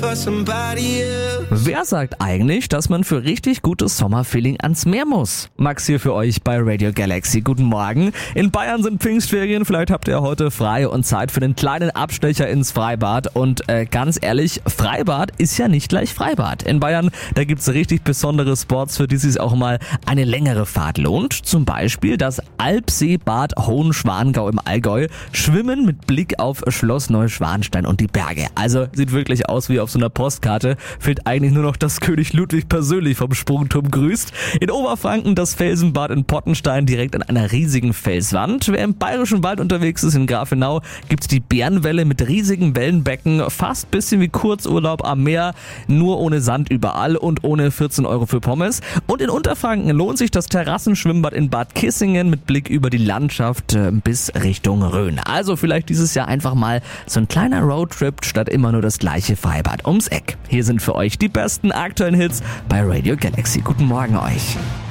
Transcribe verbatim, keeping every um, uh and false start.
for somebody else. Wer sagt eigentlich, dass man für richtig gutes Sommerfeeling ans Meer muss? Max hier für euch bei Radio Galaxy. Guten Morgen. In Bayern sind Pfingstferien. Vielleicht habt ihr heute frei und Zeit für den kleinen Abstecher ins Freibad. Und äh, ganz ehrlich, Freibad ist ja nicht gleich Freibad. In Bayern, da gibt's richtig besondere Spots, für die sich auch mal eine längere Fahrt lohnt. Zum Beispiel das Alpseebad Hohenschwangau im Allgäu. Schwimmen mit Blick auf Schloss Neuschwanstein und die Berge. Also sieht wirklich aus wie auf so einer Postkarte. Fehlt eigentlich nur noch, dass König Ludwig persönlich vom Sprungturm grüßt. In Oberfranken das Felsenbad in Pottenstein direkt an einer riesigen Felswand. Wer im Bayerischen Wald unterwegs ist, in Grafenau, gibt's die Bärenwelle mit riesigen Wellenbecken. Fast bisschen wie Kurzurlaub am Meer, nur ohne Sand überall und ohne vierzehn Euro für Pommes. Und in Unterfranken lohnt sich das Terrassenschwimmbad in Bad Kissingen mit Blick über die Landschaft äh, bis Richtung Rhön. Also vielleicht dieses Jahr einfach mal so ein kleiner Roadtrip statt immer nur das gleiche Freibad ums Eck. Hier sind für euch die besten aktuellen Hits bei Radio Galaxy. Guten Morgen euch.